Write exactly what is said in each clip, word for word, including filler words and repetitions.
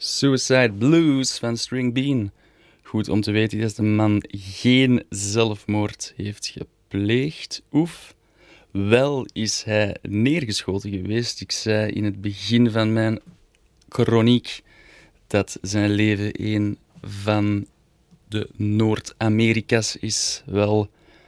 Suicide Blues van String Bean. Goed om te weten dat de man geen zelfmoord heeft gepleegd. Oef. Wel is hij neergeschoten geweest. Ik zei in het begin van mijn chroniek dat zijn leven een van de Noord-Amerika's is. Wel,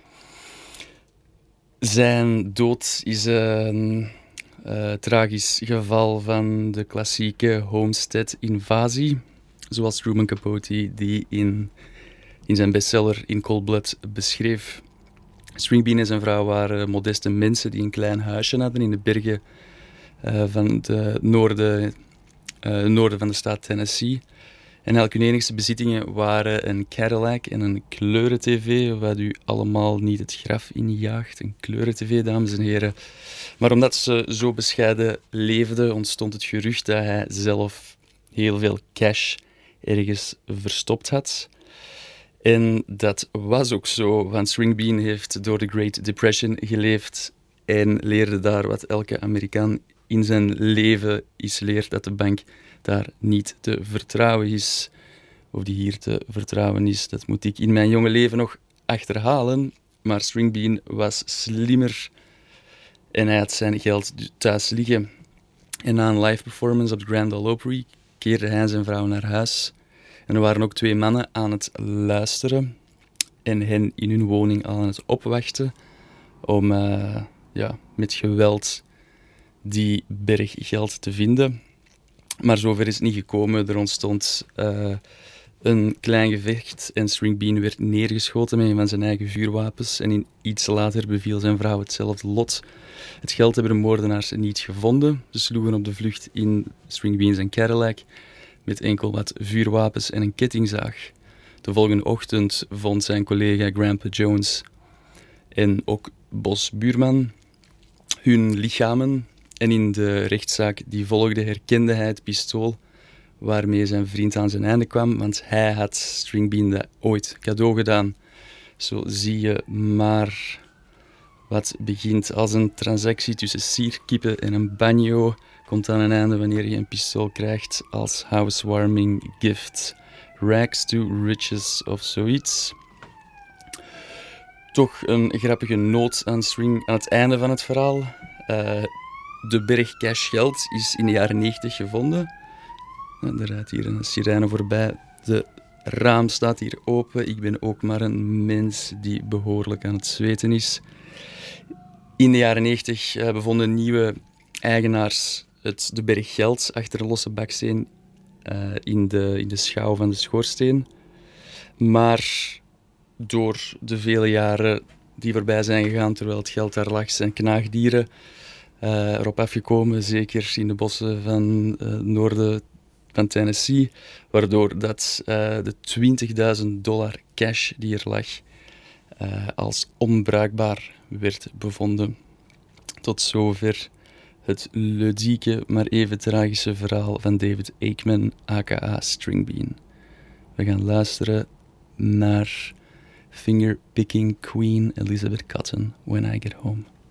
zijn dood is een uh, tragisch geval van de klassieke Homestead-invasie, zoals Truman Capote die in, in zijn bestseller In Cold Blood beschreef. String Bean en zijn vrouw waren modeste mensen die een klein huisje hadden in de bergen uh, van het noorden, uh, noorden van de staat Tennessee. En elk hun enigste bezittingen waren een Cadillac en een kleuren-tv, wat u allemaal niet het graf injaagt. Een kleuren-tv, dames en heren. Maar omdat ze zo bescheiden leefden, ontstond het gerucht dat hij zelf heel veel cash ergens verstopt had. En dat was ook zo, want String Bean heeft door de Great Depression geleefd en leerde daar wat elke Amerikaan in zijn leven is leert, dat de bank daar niet te vertrouwen is. Of die hier te vertrouwen is, dat moet ik in mijn jonge leven nog achterhalen. Maar String Bean was slimmer en hij had zijn geld thuis liggen. En na een live performance op de Grand Ole Opry keerde hij en zijn vrouw naar huis. En er waren ook twee mannen aan het luisteren en hen in hun woning aan het opwachten om uh, ja, met geweld die berg geld te vinden. Maar zover is het niet gekomen. Er ontstond uh, een klein gevecht en String Bean werd neergeschoten met een van zijn eigen vuurwapens. En in iets later beviel zijn vrouw hetzelfde lot. Het geld hebben de moordenaars niet gevonden. Ze sloegen op de vlucht in String Bean zijn Cadillac met enkel wat vuurwapens en een kettingzaag. De volgende ochtend vond zijn collega Grandpa Jones en ook Bos Buurman hun lichamen. En in de rechtszaak die volgde herkende hij het pistool waarmee zijn vriend aan zijn einde kwam, want hij had String Bean dat ooit cadeau gedaan. Zo zie je maar wat begint als een transactie tussen sierkippen en een banjo, komt aan een einde wanneer je een pistool krijgt als housewarming gift. Rags to riches of zoiets. Toch een grappige noot aan, String, aan het einde van het verhaal. Uh, de berg cash geld is in de jaren negentig gevonden. Er rijdt hier een sirene voorbij. De raam staat hier open. Ik ben ook maar een mens die behoorlijk aan het zweten is. In de jaren negentig uh, bevonden nieuwe eigenaars het, de berg geld achter de losse baksteen uh, in, de, in de schouw van de schoorsteen. Maar door de vele jaren die voorbij zijn gegaan terwijl het geld daar lag, zijn knaagdieren uh, erop afgekomen, zeker in de bossen van uh, het noorden van Tennessee, waardoor dat uh, de twintigduizend dollar cash die er lag uh, als onbruikbaar werd bevonden. Tot zover het ludieke, maar even tragische verhaal van David Aikman, aka String Bean. We gaan luisteren naar Fingerpicking Queen Elizabeth Cotton, When I Get Home.